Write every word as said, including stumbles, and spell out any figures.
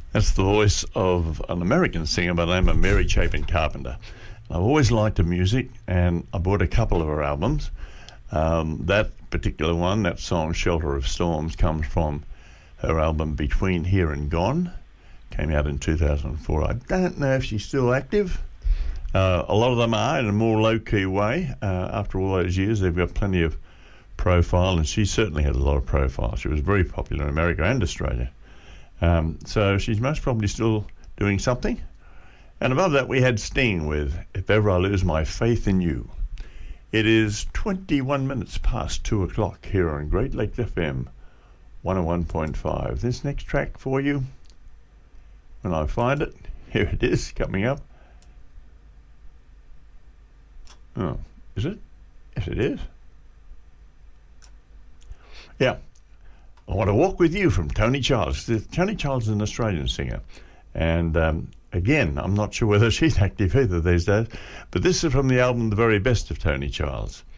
That's the voice of an American singer by the name of Mary Chapin Carpenter. I've always liked her music, and I bought a couple of her albums. Um, that particular one, that song Shelter of Storms, comes from her album Between Here and Gone. Came out in two thousand four. I don't know if she's still active. Uh, a lot of them are in a more low-key way. Uh, after all those years, they've got plenty of profile, and she certainly had a lot of profile. She was very popular in America and Australia. Um, so she's most probably still doing something. And above that, we had Sting with If Ever I Lose My Faith in You. It is twenty-one minutes past two o'clock here on Great Lakes F M one oh one point five. This next track for you, when I find it, here it is, coming up. Oh, is it? Yes, it is. Yeah. I Want to Walk With You from Tony Childs. Tony Childs is an Australian singer. And um, again, I'm not sure whether she's active either these days, but this is from the album The Very Best of Tony Childs.